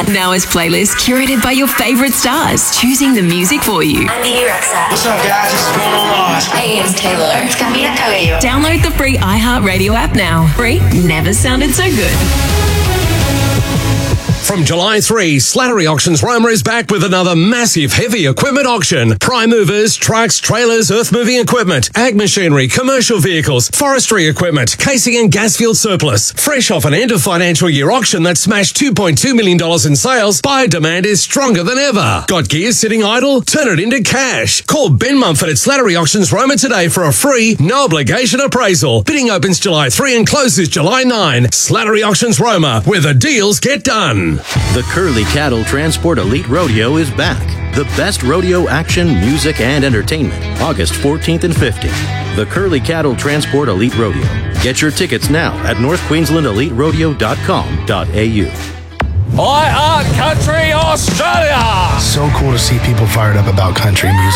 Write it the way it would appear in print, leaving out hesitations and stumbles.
Now his playlist curated by your favorite stars, choosing the music for you. I'm Didi Rexa. What's up, guys? This is Bruno Mars. Hey, it's Taylor. It's Camila Cabello. Download the free iHeartRadio app now. Free never sounded so good. From July 3, Slattery Auctions Roma is back with another massive heavy equipment auction. Prime movers, trucks, trailers, earth-moving equipment, ag machinery, commercial vehicles, forestry equipment, casing and gas field surplus. Fresh off an end-of-financial year auction that smashed $2.2 million in sales, buyer demand is stronger than ever. Got gear sitting idle? Turn it into cash. Call Ben Mumford at Slattery Auctions Roma today for a free, no-obligation appraisal. Bidding opens July 3 and closes July 9. Slattery Auctions Roma, where the deals get done. The Curly Cattle Transport Elite Rodeo is back. The best rodeo action, music, and entertainment. August 14th and 15th. The Curly Cattle Transport Elite Rodeo. Get your tickets now at northqueenslandeliterodeo.com.au. I Art Country Australia! So cool to see people fired up about country music.